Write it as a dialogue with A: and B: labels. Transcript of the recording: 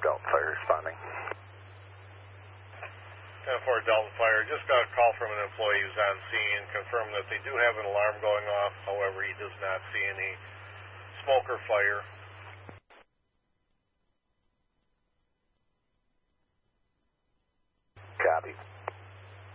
A: Dalton Fire responding.
B: 10-4 Dalton Fire. Just got a call from an employee who's on scene, confirming that they do have an alarm going off. However, he does not see any smoke or fire.
A: Copy.